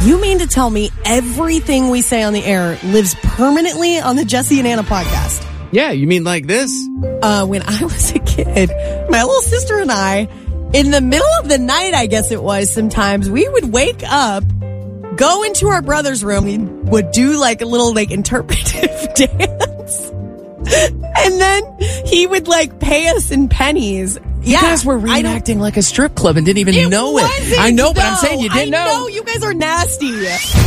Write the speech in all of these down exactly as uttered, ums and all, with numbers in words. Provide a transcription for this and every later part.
You mean to tell me everything we say on the air lives permanently on the Jesse and Anna podcast? Yeah, you mean like this? Uh, when I was a kid, my little sister and I, in the middle of the night, I guess it was sometimes, we would wake up, go into our brother's room, he would do like a little like interpretive dance, and then he would like pay us in pennies. You yeah, guys were reenacting like a strip club and didn't even it know wasn't, it. I know, but no, I'm saying you didn't I know. know. You guys are nasty.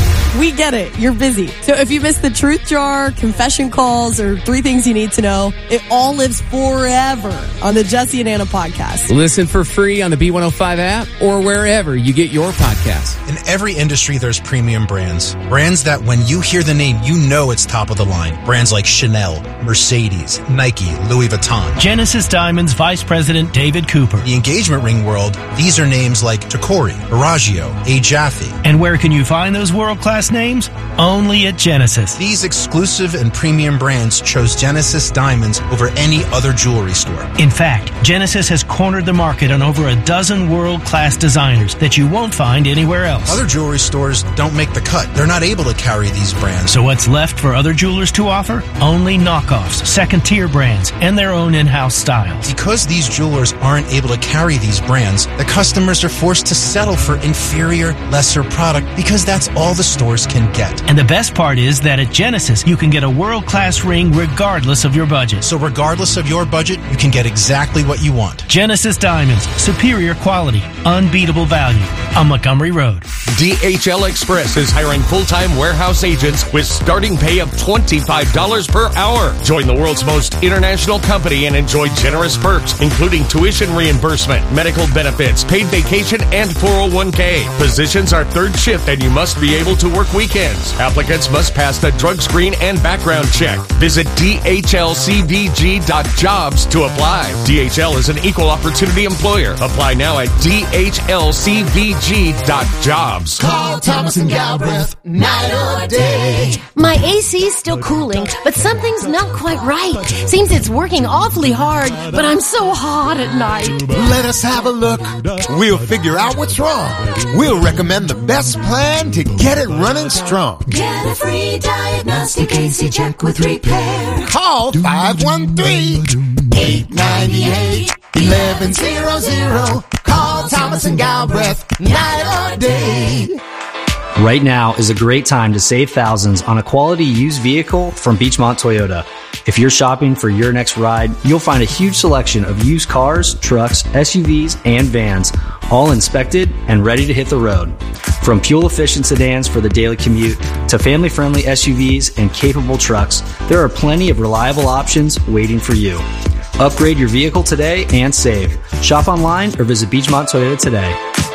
We get it. You're busy. So if you missed the truth jar, confession calls, or three things you need to know, it all lives forever on the Jesse and Anna podcast. Listen for free on the B one oh five app or wherever you get your podcasts. In every industry, there's premium brands. Brands that when you hear the name, you know it's top of the line. Brands like Chanel, Mercedes, Nike, Louis Vuitton. Genesis Diamonds Vice President David Cooper. The engagement ring world, these are names like Tacori, Bellagio, A. Jaffe. And where can you find those world-class names? Only at Genesis. These exclusive and premium brands chose Genesis Diamonds over any other jewelry store. In fact, Genesis has cornered the market on over a dozen world-class designers that you won't find anywhere else. Other jewelry stores don't make the cut. They're not able to carry these brands. So what's left for other jewelers to offer? Only knockoffs, second-tier brands, and their own in-house styles. Because these jewelers aren't able to carry these brands, the customers are forced to settle for inferior, lesser product because that's all the stores can get. And the best part is that at Genesis, you can get a world-class ring regardless of your budget. So regardless of your budget, you can get exactly what you want. Genesis Diamonds, superior quality, unbeatable value on Montgomery Road. D H L Express is hiring full-time warehouse agents with starting pay of twenty-five dollars per hour. Join the world's most international company and enjoy generous perks, including tuition reimbursement, medical benefits, paid vacation, and four oh one k. Positions are third shift and you must be able to work weekends. Applicants must pass the drug screen and background check. Visit D H L C V G dot jobs to apply. D H L is an equal opportunity employer. Apply now at D H L C V G dot jobs. Call Thomas and Galbraith, night or day. My A C's still cooling, but something's not quite right. Seems it's working awfully hard, but I'm so hot at night. Let us have a look. We'll figure out what's wrong. We'll recommend the best plan to get it running strong. Get a free diagnostic A C check with repair. Call five one three, eight nine eight, one one zero zero. Call Thomas and Galbraith, night or day. Right now is a great time to save thousands on a quality used vehicle from Beachmont Toyota. If you're shopping for your next ride, you'll find a huge selection of used cars, trucks, S U Vs, and vans, all inspected and ready to hit the road. From fuel-efficient sedans for the daily commute to family-friendly S U Vs and capable trucks, there are plenty of reliable options waiting for you. Upgrade your vehicle today and save. Shop online or visit Beachmont Toyota today.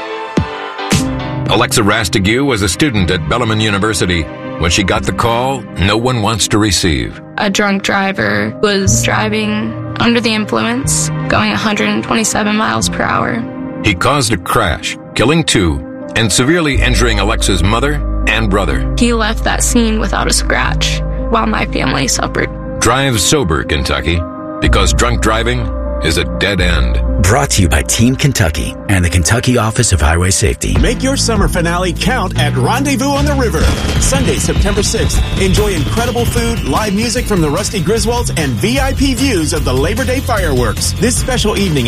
Alexa Rastigue was a student at Bellarmine University. When she got the call, no one wants to receive. A drunk driver was driving under the influence, going one hundred twenty-seven miles per hour. He caused a crash, killing two, and severely injuring Alexa's mother and brother. He left that scene without a scratch, while my family suffered. Drive sober, Kentucky, because drunk driving is a dead end. Brought to you by Team Kentucky and the Kentucky Office of Highway Safety. Make your summer finale count at Rendezvous on the River. Sunday, September sixth. Enjoy incredible food, live music from the Rusty Griswolds, and V I P views of the Labor Day fireworks. This special evening